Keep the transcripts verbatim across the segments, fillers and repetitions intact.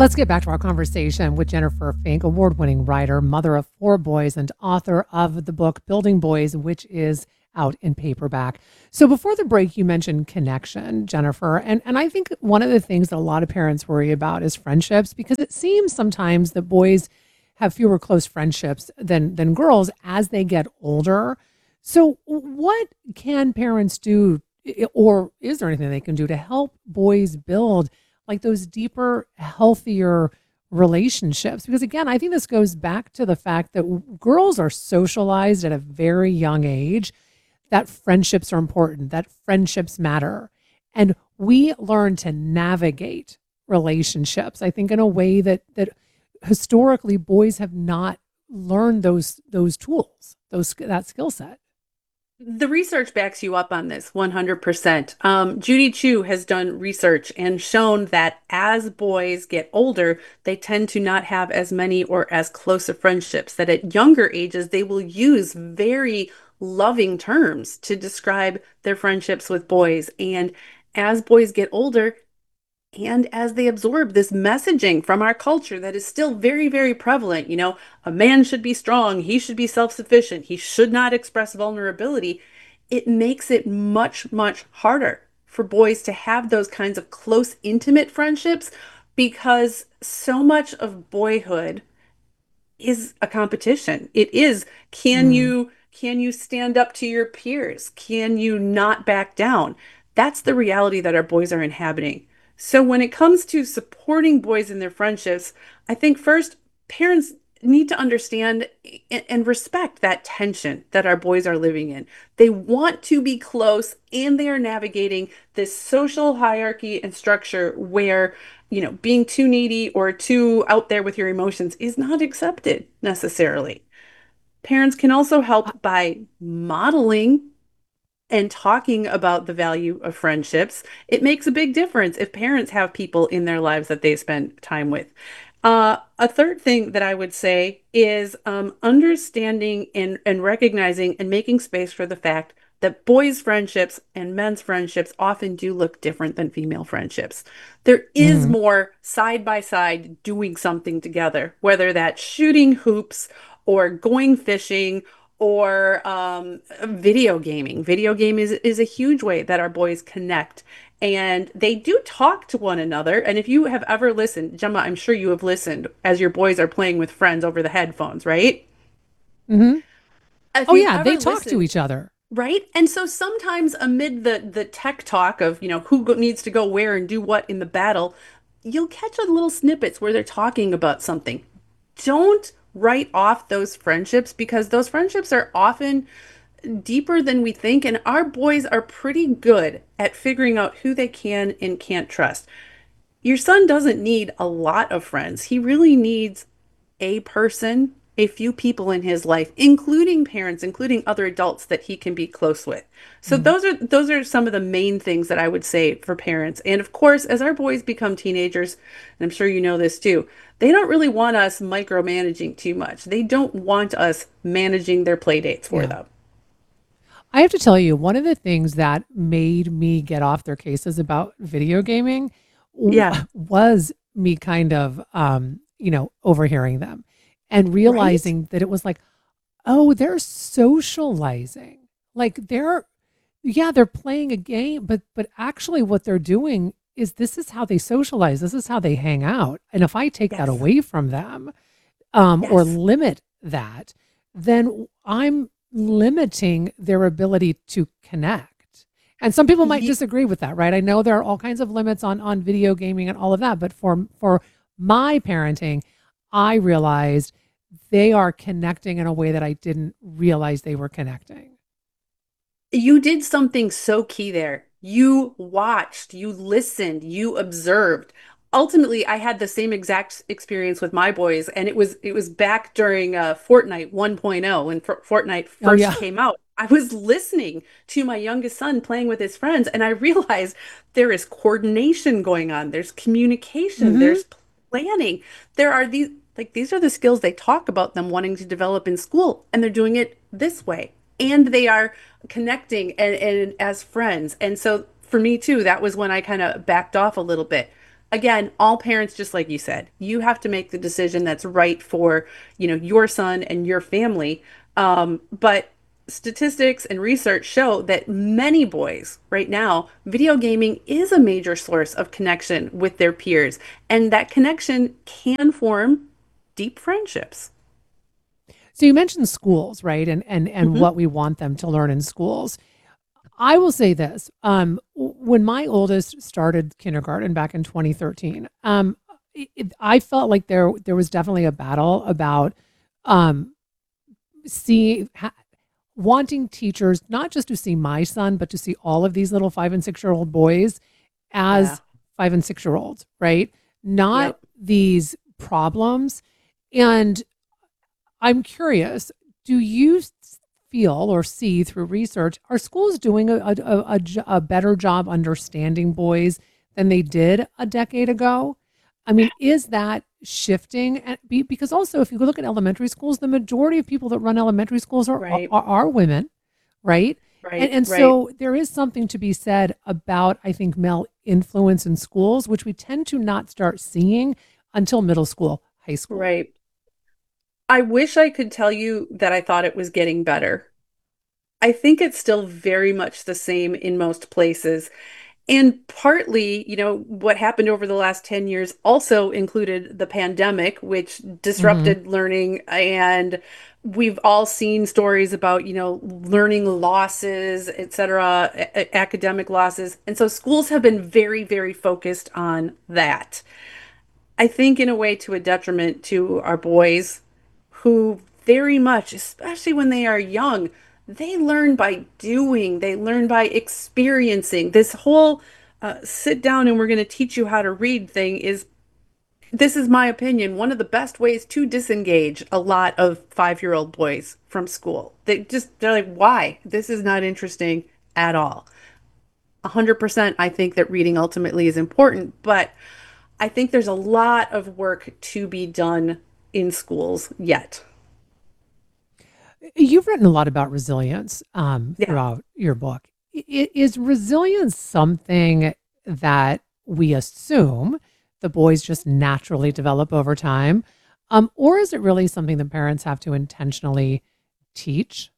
Let's get back to our conversation with Jennifer Fink, award-winning writer, mother of four boys, and author of the book Building Boys, which is out in paperback. So before the break, you mentioned connection, Jennifer, and and I think one of the things that a lot of parents worry about is friendships, because it seems sometimes that boys have fewer close friendships than than girls as they get older. So what can parents do, i- or is there anything they can do to help boys build like those deeper, healthier relationships? Because again, I think this goes back to the fact that w- girls are socialized at a very young age, that friendships are important, that friendships matter. And we learn to navigate relationships, I think, in a way that that historically boys have not learned those those tools, those that skill set. The research backs you up on this one hundred percent. Um, Judy Chu has done research and shown that as boys get older, they tend to not have as many or as close of friendships, that at younger ages, they will use very loving terms to describe their friendships with boys. And as boys get older, and as they absorb this messaging from our culture that is still very, very prevalent, you know, a man should be strong, he should be self sufficient, he should not express vulnerability, it makes it much, much harder for boys to have those kinds of close, intimate friendships because so much of boyhood is a competition. It is, can Mm, you can you stand up to your peers? Can you not back down? That's the reality that our boys are inhabiting. So when it comes to supporting boys in their friendships, I think first parents need to understand and respect that tension that our boys are living in. They want to be close and they are navigating this social hierarchy and structure where you know, being too needy or too out there with your emotions is not accepted necessarily. Parents can also I- help by modeling and talking about the value of friendships. It makes a big difference if parents have people in their lives that they spend time with. Uh, a third thing that I would say is um, understanding and, and recognizing and making space for the fact that boys' friendships and men's friendships often do look different than female friendships. There is mhm. more side by side doing something together, whether that's shooting hoops or going fishing or um, video gaming. Video game is, is a huge way that our boys connect and they do talk to one another. And if you have ever listened, Gemma, I'm sure you have listened as your boys are playing with friends over the headphones, right? Hmm. If Oh you've yeah, they ever talk to listened, each other. right? And so sometimes amid the the tech talk of, you know, who go, needs to go where and do what in the battle, you'll catch a little snippets where they're talking about something. Don't write off those friendships because those friendships are often deeper than we think, and our boys are pretty good at figuring out who they can and can't trust. Your son doesn't need a lot of friends. He really needs a person, a few people in his life, including parents, including other adults that he can be close with. So Mm. those are those are some of the main things that I would say for parents. And of course, as our boys become teenagers, and I'm sure you know this too, they don't really want us micromanaging too much. They don't want us managing their play dates for Yeah. them. I have to tell you, one of the things that made me get off their cases about video gaming w- Yeah, was me kind of, um, you know, overhearing them and right? realizing that it was like, oh, they're socializing. Like they're, yeah, they're playing a game, but but actually what they're doing is this is how they socialize. This is how they hang out. And if I take that Yes. away from them, um, or Yes. limit that, then I'm limiting their ability to connect. And some people might Ye- disagree with that, right? I know there are all kinds of limits on on video gaming and all of that, but for for my parenting, I realized they are connecting in a way that I didn't realize they were connecting. You did something so key there. You watched, you listened, you observed. Ultimately, I had the same exact experience with my boys, and it was it was back during uh, Fortnite 1.0 when F Fortnite Oh first yeah. came out. I was listening to my youngest son playing with his friends, and I realized there is coordination going on. There's communication. Hmm. There's planning. There are these like these are the skills they talk about them wanting to develop in school, and they're doing it this way. And they are connecting and, and as friends. And so for me too, that was when I kind of backed off a little bit. again, all parents, just like you said, you have to make the decision that's right for, you know, your son and your family. Um, but statistics and research show that many boys right now, video gaming is a major source of connection with their peers, and that connection can form deep friendships. So you mentioned schools, right? And and and Hmm. what we want them to learn in schools. I will say this. Um, when my oldest started kindergarten back in twenty thirteen, um, it, it- I felt like there there was definitely a battle about um, see ha, wanting teachers not just to see my son, but to see all of these little five and six year old boys Yeah. as five and six year olds, right? Not Yep. these problems. And I'm curious, do you s- feel or see through research, are schools doing a, a, a, a j- a better job understanding boys than they did a decade ago? I mean, is that shifting? And be, because also, if you look at elementary schools, the majority of people that run elementary schools are are, Right. are women, right? And Right. and Right. so there is something to be said about, I think, male influence in schools, which we tend to not start seeing until middle school, high school. Right. I wish I could tell you that I thought it was getting better. I think it's still very much the same in most places. And partly, you know, what happened over the last ten years also included the pandemic, which Hmm. disrupted learning. And we've all seen stories about, you know, learning losses, et cetera, a- academic losses. And so schools have been very, very focused on that. I think in a way to a detriment to our boys who very much, especially when they are young, they learn by doing, they learn by experiencing. This whole uh, sit down and we're going to teach you how to read thing is, this is my opinion, one of the best ways to disengage a lot of five-year-old boys from school. They just, they're like, why? This is not interesting at all. one hundred percent I think that reading ultimately is important, but I think there's a lot of work to be done in schools yet. You've written a lot about resilience um, Yeah. throughout your book. I- Is resilience something that we assume the boys just naturally develop over time? Um, or is it really something that parents have to intentionally teach?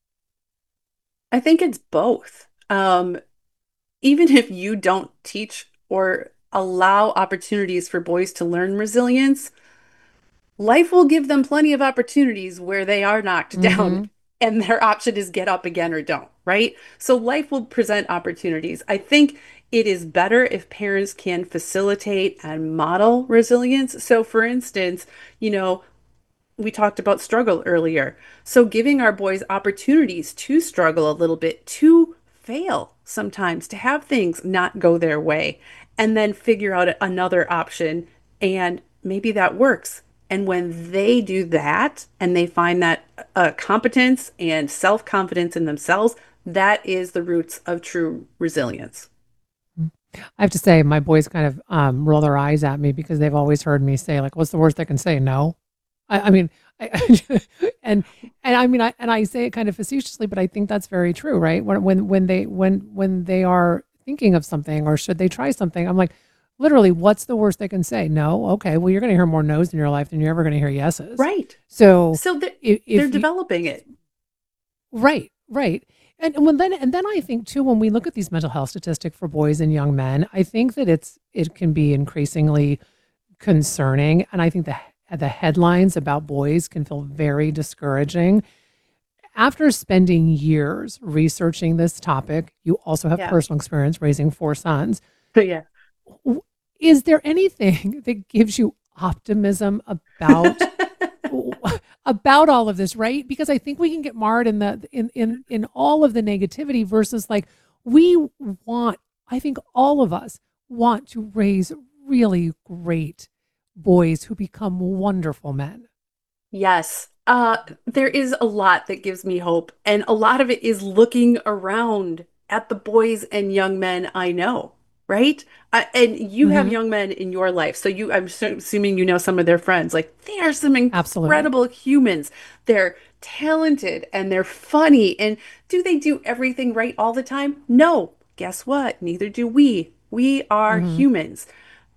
I think it's both. Um, even if you don't teach or allow opportunities for boys to learn resilience, life will give them plenty of opportunities where they are knocked down Hmm. and their option is get up again or don't, right? So life will present opportunities. I think it is better if parents can facilitate and model resilience. So, for instance, you know, we talked about struggle earlier. So giving our boys opportunities to struggle a little bit, to fail sometimes, to have things not go their way, and then figure out another option. And maybe that works. And when they do that and they find that uh, competence and self confidence in themselves, that is the roots of true resilience. I have to say, my boys kind of um, roll their eyes at me because they've always heard me say, like, "What's the worst they can say? No." I, I mean, I, and and I mean, I and I say it kind of facetiously, but I think that's very true, right? When when when they when when they are thinking of something or should they try something, I'm like, literally, what's the worst they can say? No. Okay. Well, you're going to hear more no's in your life than you're ever going to hear yeses. Right. So So they're, if, they're if you developing it. right, right. And, and when then and then I think too, when we look at these mental health statistics for boys and young men, I think that it's it can be increasingly concerning. And I think the the headlines about boys can feel very discouraging. After spending years researching this topic, you also have Yeah. personal experience raising four sons. Yeah. W- Is there anything that gives you optimism about about all of this, right? Because I think we can get marred in the in in in all of the negativity versus like we want, I think all of us want to raise really great boys who become wonderful men. Yes. Uh, there is a lot that gives me hope, and a lot of it is looking around at the boys and young men I know, right? Uh, and you have Hmm. young men in your life, so you, I'm su- assuming you know some of their friends. Like, they are some Absolutely. incredible humans. They're talented and they're funny. And do they do everything right all the time? No. Guess what? Neither do we. We are Hmm. humans.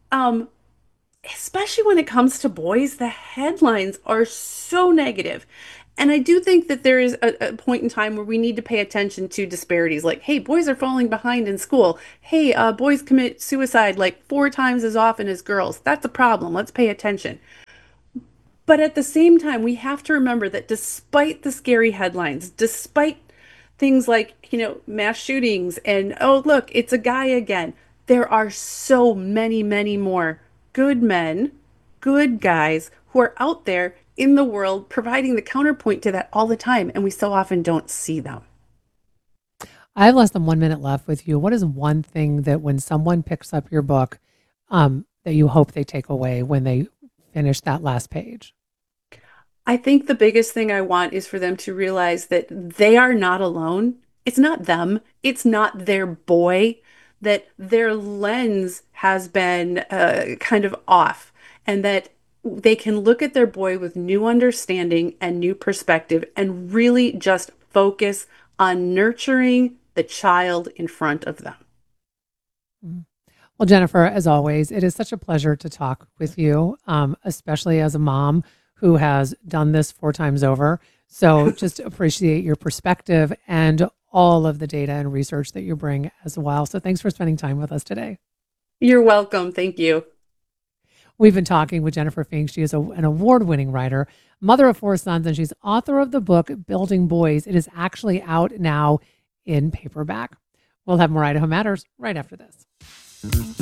Um, especially when it comes to boys, the headlines are so negative. And I do think that there is a, a point in time where we need to pay attention to disparities. Like, hey, boys are falling behind in school. Hey, uh, boys commit suicide like four times as often as girls. That's a problem. Let's pay attention. But at the same time, we have to remember that despite the scary headlines, despite things like, you know, mass shootings and, oh, look, it's a guy again, there are so many, many more good men, good guys who are out there in the world providing the counterpoint to that all the time. And we so often don't see them. I have less than one minute left with you. What is one thing that when someone picks up your book, um, that you hope they take away when they finish that last page? I think the biggest thing I want is for them to realize that they are not alone. It's not them, it's not their boy, that their lens has been uh, kind of off, and that they can look at their boy with new understanding and new perspective and really just focus on nurturing the child in front of them. Mm. Well, Jennifer, as always, it is such a pleasure to talk with you, um, especially as a mom who has done this four times over. So just appreciate your perspective and all of the data and research that you bring as well. So thanks for spending time with us today. You're welcome. Thank you. We've been talking with Jennifer Fink. She is a, an award-winning writer, mother of four sons, and she's author of the book Building Boys. It is actually out now in paperback. We'll have more Idaho Matters right after this.